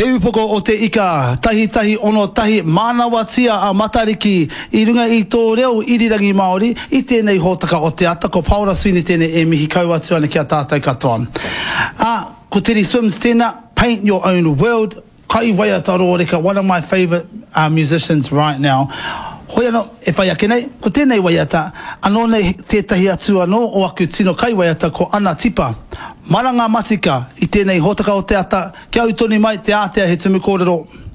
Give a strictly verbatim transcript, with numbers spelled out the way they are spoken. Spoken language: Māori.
Te upoko o te ika, tahi tahi ono tahi manawa tia a matariki I runga I tō reo irirangi Māori I tēnei hōtaka o te ata ko Paula Sweeney tēnei e mihi kaua atu ana kia tātou katoa. Ah, ko Teddy Swims tēnā, Paint Your Own World, Kai Waiata Rōreka, one of my favourite uh, musicians right now. Hoi anō, e whai ake nei, ko tēnei waiata, anō nei tētahi atu anō o aku tino kai waiata ko Ana Tipa. Maranga matika I tēnei hōtaka o te ata, kia utoni mai te ātea he tumu kōrero.